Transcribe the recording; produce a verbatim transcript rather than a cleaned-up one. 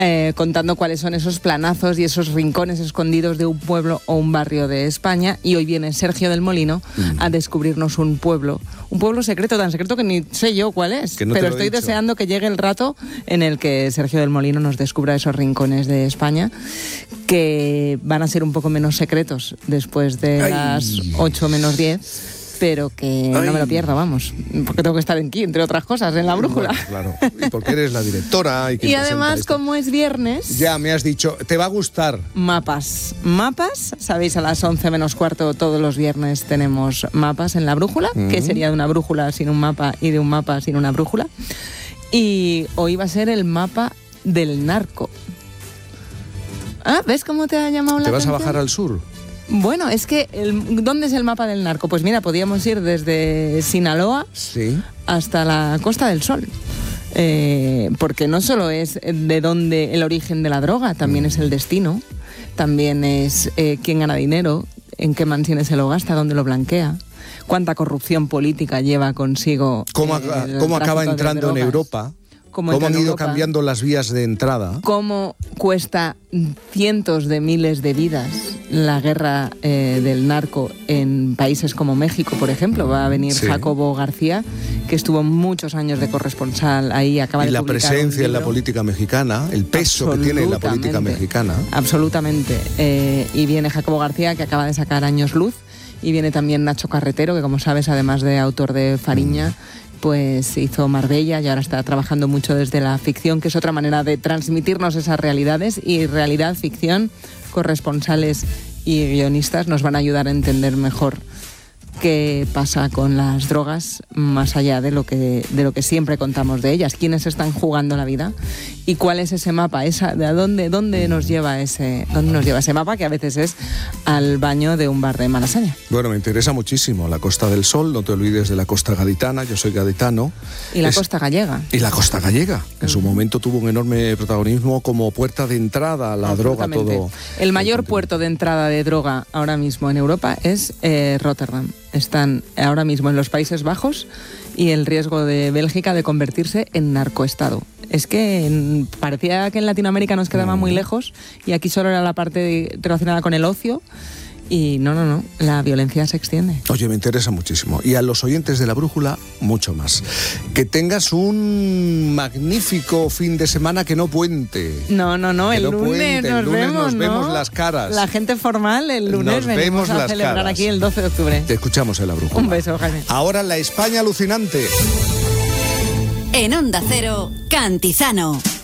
Eh, contando cuáles son esos planazos y esos rincones escondidos de un pueblo o un barrio de España. Y hoy viene Sergio del Molino mm. a descubrirnos un pueblo, un pueblo secreto, tan secreto que ni sé yo cuál es, no pero estoy deseando que llegue el rato en el que Sergio del Molino nos descubra esos rincones de España, que van a ser un poco menos secretos después de Ay. las ocho menos diez. Pero que Ay. no me lo pierdo, vamos, porque tengo que estar aquí, entre otras cosas, en la brújula. Bueno, claro, y porque eres la directora. Y, y además, como es viernes... Ya, me has dicho, te va a gustar. Mapas. Mapas, sabéis, a las once menos cuarto todos los viernes tenemos mapas en la brújula, mm. que sería de una brújula sin un mapa y de un mapa sin una brújula. Y hoy va a ser el mapa del narco. Ah, ¿ves cómo te ha llamado la atención? ¿Te vas a bajar al sur? Bueno, es que, el, ¿dónde es el mapa del narco? Pues mira, podíamos ir desde Sinaloa sí. hasta la Costa del Sol. Eh, porque no solo es de dónde el origen de la droga, también mm. es el destino, también es eh, quién gana dinero, en qué mansiones se lo gasta, dónde lo blanquea, cuánta corrupción política lleva consigo. ¿Cómo, eh, cómo acaba entrando en Europa? ¿Cómo han ido Europa, cambiando las vías de entrada? ¿Cómo cuesta cientos de miles de vidas la guerra eh, del narco en países como México, por ejemplo? Va a venir sí. Jacobo García, que estuvo muchos años de corresponsal ahí, acaba y de la publicar presencia en la política mexicana, el peso que tiene la política mexicana. Absolutamente. Eh, y viene Jacobo García, que acaba de sacar Años Luz, y viene también Nacho Carretero, que como sabes, además de autor de Fariña, mm. pues hizo Marbella y ahora está trabajando mucho desde la ficción, que es otra manera de transmitirnos esas realidades, y realidad, ficción, corresponsales y guionistas nos van a ayudar a entender mejor qué pasa con las drogas, más allá de lo que de lo que siempre contamos de ellas, quiénes están jugando la vida y cuál es ese mapa, esa de dónde dónde nos lleva ese dónde nos lleva ese mapa, que a veces es al baño de un bar de Malasaña. Bueno, me interesa muchísimo la Costa del Sol, no te olvides de la Costa Gaditana, yo soy gaditano. Y la es, Costa Gallega. Y la Costa Gallega, que en su momento tuvo un enorme protagonismo como puerta de entrada a la droga. Todo el mayor el puerto de entrada de droga ahora mismo en Europa es eh, Rotterdam. Están ahora mismo en los Países Bajos y el riesgo de Bélgica de convertirse en narcoestado. Es que en, parecía que en Latinoamérica nos quedaba muy lejos y aquí solo era la parte relacionada con el ocio. Y no, no, no, la violencia se extiende. Oye, me interesa muchísimo. Y a los oyentes de La Brújula, mucho más. Que tengas un magnífico fin de semana, que no puente. No, no, no, el, no lunes puente. nos el lunes vemos, nos ¿no? vemos las caras. La gente formal, el lunes nos venimos vemos a las celebrar caras. aquí el doce de octubre. Te escuchamos en La Brújula. Un beso, Jaime. Ahora la España alucinante. En Onda Cero, Cantizano.